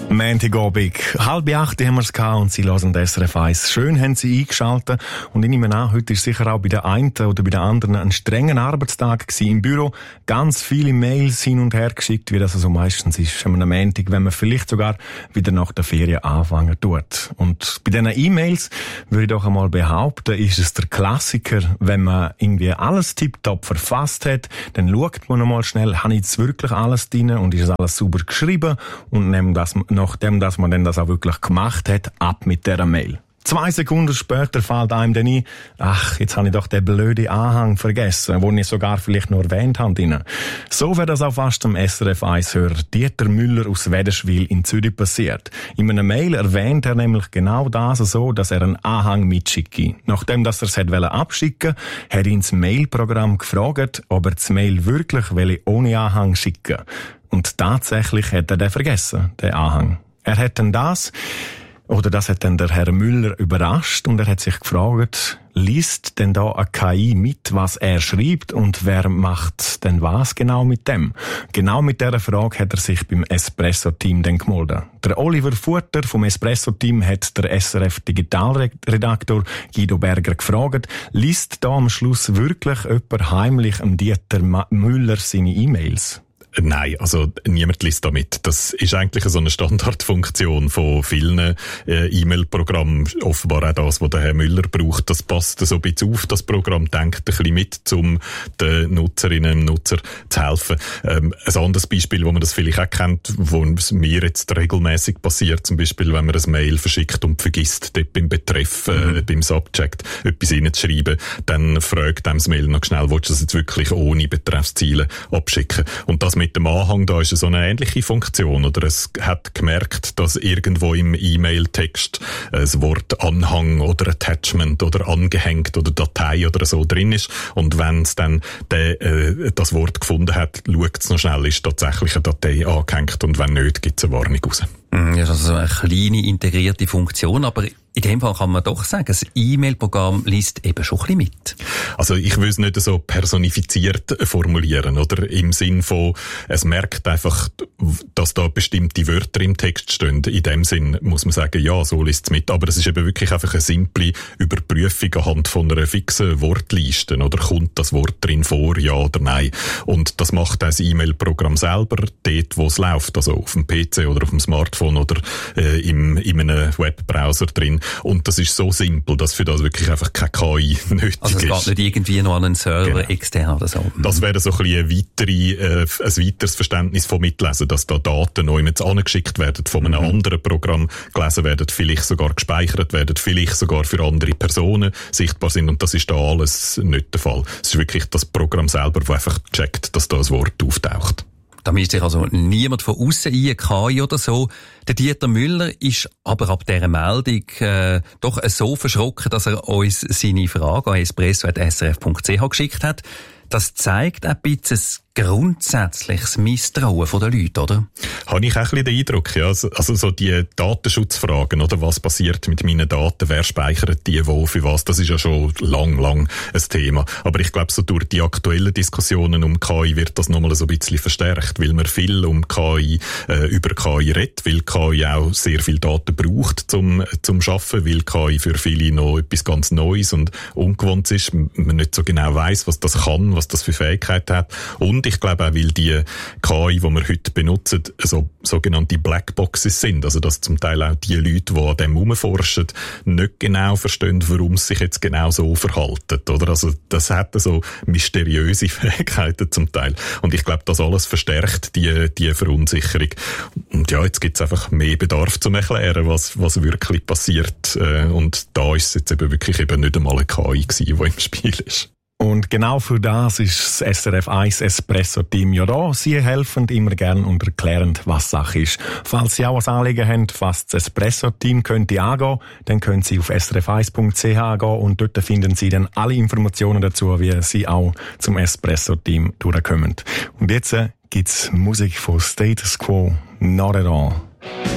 Montagabend, 7:30 haben wir es gehabt und Sie hören das SRF 1. Schön haben Sie eingeschaltet und ich nehme an, heute ist sicher auch bei der einen oder bei der anderen ein strenger Arbeitstag gewesen im Büro. Ganz viele Mails hin und her geschickt, wie das so meistens ist am Montag, wenn man vielleicht sogar wieder nach der Ferien anfangen tut. Und bei diesen E-Mails würde ich doch einmal behaupten, ist es der Klassiker, wenn man irgendwie alles tipptopp verfasst hat, dann schaut man nochmal schnell, habe ich jetzt wirklich alles drin und ist es alles sauber geschrieben und nachdem, dass man dann das auch wirklich gemacht hat, ab mit dieser Mail. 2 Sekunden später fällt einem dann ein, jetzt habe ich doch den blöden Anhang vergessen, den ich sogar vielleicht noch erwähnt habe. So wäre das auch fast am SRF 1-Hörer Dieter Müller aus Wädenswil in Zürich passiert. In einer Mail erwähnt er nämlich genau das so, dass er einen Anhang mitschicke. Nachdem dass er es abschicken wollte, hat ihn das Mailprogramm gefragt, ob er das Mail wirklich ohne Anhang schicken will. Und tatsächlich hat er den vergessen, den Anhang. Er hat dann das hat dann der Herr Müller überrascht und er hat sich gefragt, liest denn da eine KI mit, was er schreibt und wer macht denn was genau mit dem? Genau mit dieser Frage hat er sich beim Espresso-Team dann gemeldet. Der Oliver Futter vom Espresso-Team hat der SRF-Digitalredaktor Guido Berger gefragt, liest da am Schluss wirklich jemand heimlich am Dieter Müller seine E-Mails? Nein, also niemand liest da mit. Das ist eigentlich so eine Standardfunktion von vielen E-Mail-Programmen. Offenbar auch das, was der Herr Müller braucht. Das passt so ein bisschen auf. Das Programm denkt ein bisschen mit, um den Nutzerinnen und Nutzern zu helfen. Ein anderes Beispiel, wo man das vielleicht auch kennt, wo es mir jetzt regelmäßig passiert, zum Beispiel, wenn man ein Mail verschickt und vergisst, dort beim Betreff, beim Subject etwas reinzuschreiben, dann fragt einem das Mail noch schnell, willst du das jetzt wirklich ohne Betreffsziele abschicken? Und das mit dem Anhang, da ist so eine ähnliche Funktion, oder es hat gemerkt, dass irgendwo im E-Mail-Text das Wort Anhang oder Attachment oder angehängt oder Datei oder so drin ist und wenn es dann das Wort gefunden hat, schaut es noch schnell, ist tatsächlich eine Datei angehängt und wenn nicht, gibt es eine Warnung raus. Ja, das ist also eine kleine integrierte Funktion, aber in dem Fall kann man doch sagen, das E-Mail-Programm liest eben schon ein bisschen mit. Also ich will es nicht so personifiziert formulieren, oder im Sinn von, es merkt einfach, dass da bestimmte Wörter im Text stehen. In dem Sinn muss man sagen, ja, so liest es mit. Aber es ist eben wirklich einfach eine simple Überprüfung anhand von einer fixen Wortliste. Oder kommt das Wort drin vor, ja oder nein? Und das macht das E-Mail-Programm selber dort, wo es läuft. Also auf dem PC oder auf dem Smartphone oder in einem Webbrowser drin. Und das ist so simpel, dass für das wirklich einfach keine KI nötig ist. Also es geht nicht irgendwie noch an einen Server extern oder so. Das wäre so ein bisschen ein weiteres Verständnis von Mitlesen, dass da Daten neu mit angeschickt werden, von einem anderen Programm gelesen werden, vielleicht sogar gespeichert werden, vielleicht sogar für andere Personen sichtbar sind. Und das ist da alles nicht der Fall. Es ist wirklich das Programm selber, das einfach checkt, dass da ein Wort auftaucht. Da mischt sich also niemand von aussen ein, KI oder so. Der Dieter Müller ist aber ab dieser Meldung doch so verschrocken, dass er uns seine Frage an espresso@srf.ch geschickt hat. Das zeigt ein bisschen grundsätzliches Misstrauen der Leute, oder? Habe ich auch ein bisschen den Eindruck, ja. Also so die Datenschutzfragen, oder was passiert mit meinen Daten, wer speichert die wo, für was, das ist ja schon lang ein Thema. Aber ich glaube, so durch die aktuellen Diskussionen um KI wird das nochmal so ein bisschen verstärkt, weil man viel um KI, über KI redet, weil KI auch sehr viel Daten braucht zum Schaffen, weil KI für viele noch etwas ganz Neues und Ungewohntes ist, man nicht so genau weiss, was das kann, was das für Fähigkeiten hat. Und ich glaube auch, weil die KI, die wir heute benutzen, so sogenannte Blackboxes sind. Also, dass zum Teil auch die Leute, die an dem herumforschen, nicht genau verstehen, warum sie sich jetzt genau so verhalten, oder? Also, das hat so mysteriöse Fähigkeiten zum Teil. Und ich glaube, das alles verstärkt die Verunsicherung. Und ja, jetzt gibt es einfach mehr Bedarf zum Erklären, was wirklich passiert. Und da ist es jetzt eben wirklich nicht einmal eine KI gewesen, die im Spiel ist. Und genau für das ist das SRF 1 Espresso-Team ja da. Sie helfen immer gern und erklären, was Sache ist. Falls Sie auch ein Anliegen haben, was das Espresso-Team könnte angehen, dann können Sie auf srf1.ch gehen und dort finden Sie dann alle Informationen dazu, wie Sie auch zum Espresso-Team durchkommen. Und jetzt gibt's Musik von Status Quo, Not at All.